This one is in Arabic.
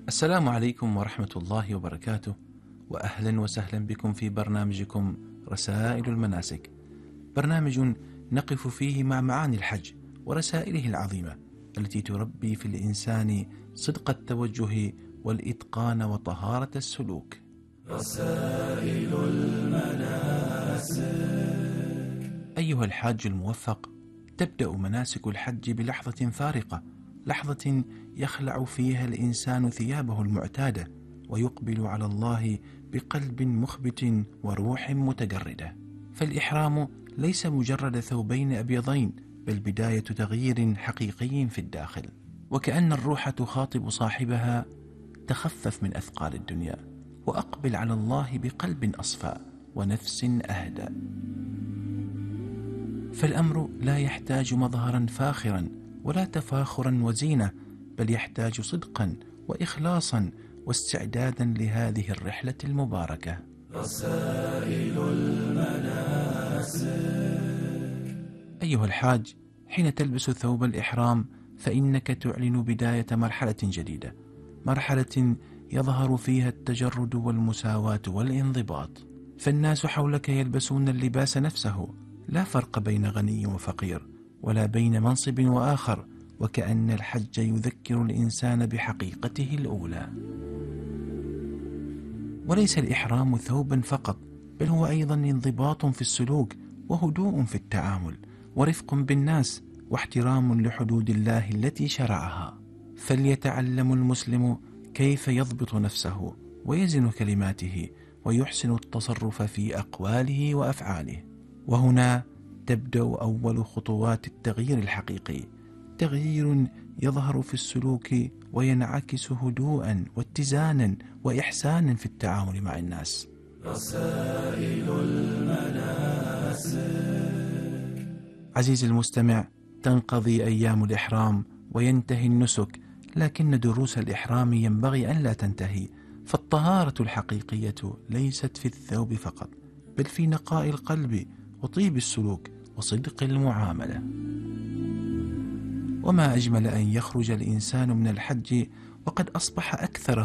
السلام عليكم ورحمة الله وبركاته، وأهلا وسهلا بكم في برنامجكم رسائل المناسك، برنامج نقف فيه مع معاني الحج ورسائله العظيمة التي تربي في الإنسان صدق التوجه والإتقان وطهارة السلوك. رسائل المناسك. أيها الحاج الموفق، تبدأ مناسك الحج بلحظة فارقة، لحظة يخلع فيها الإنسان ثيابه المعتادة ويقبل على الله بقلب مخبت وروح متجردة. فالإحرام ليس مجرد ثوبين أبيضين، بل بداية تغيير حقيقي في الداخل، وكأن الروح تخاطب صاحبها: تخفف من أثقال الدنيا وأقبل على الله بقلب أصفى ونفس أهدى. فالأمر لا يحتاج مظهرا فاخرا ولا تفاخرا وزينة، بل يحتاج صدقا وإخلاصا واستعدادا لهذه الرحلة المباركة. رسائل المناسك. أيها الحاج، حين تلبس ثوب الإحرام فإنك تعلن بداية مرحلة جديدة، مرحلة يظهر فيها التجرد والمساواة والانضباط، فالناس حولك يلبسون اللباس نفسه، لا فرق بين غني وفقير ولا بين منصب وآخر، وكأن الحج يذكر الإنسان بحقيقته الأولى. وليس الإحرام ثوبا فقط، بل هو أيضا انضباط في السلوك وهدوء في التعامل ورفق بالناس واحترام لحدود الله التي شرعها. فليتعلم المسلم كيف يضبط نفسه ويزن كلماته ويحسن التصرف في أقواله وأفعاله. وهنا تبدأ أول خطوات التغيير الحقيقي، تغيير يظهر في السلوك وينعكس هدوءا واتزانا وإحسانا في التعامل مع الناس. رسائل المناسك. عزيزي المستمع، تنقضي أيام الإحرام وينتهي النسك، لكن دروس الإحرام ينبغي أن لا تنتهي، فالطهارة الحقيقية ليست في الثوب فقط، بل في نقاء القلب وطيب السلوك وصدق المعاملة. وما أجمل أن يخرج الإنسان من الحج وقد أصبح أكثر